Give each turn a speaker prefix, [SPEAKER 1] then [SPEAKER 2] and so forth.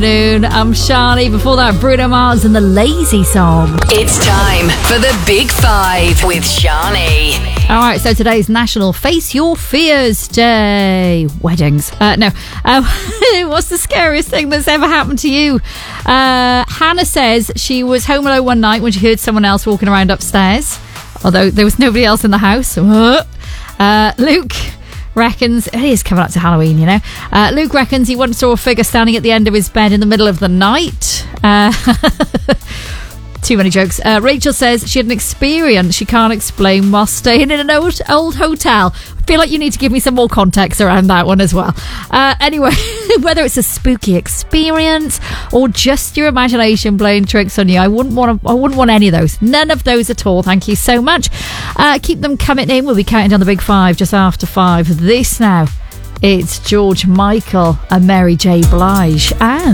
[SPEAKER 1] I'm Shani. Before that, Bruno Mars and the Lazy Song.
[SPEAKER 2] It's time for the Big Five with Shani.
[SPEAKER 1] All right, so today's National Face Your Fears Day. Weddings. What's the scariest thing that's ever happened to you? Hannah says she was home alone one night when she heard someone else walking around upstairs, although there was nobody else in the house. Luke reckons, it is coming up to Halloween, you know. Luke reckons he once saw a figure standing at the end of his bed in the middle of the night. Too many jokes. Rachel says she had an experience she can't explain while staying in an old hotel. I feel like you need to give me some more context around that one as well. Anyway, whether it's a spooky experience or just your imagination playing tricks on you, I wouldn't want any of those. None of those at all. Thank you so much. Keep them coming in. We'll be counting down the Big Five just after 5. This now, it's George Michael and Mary J. Blige and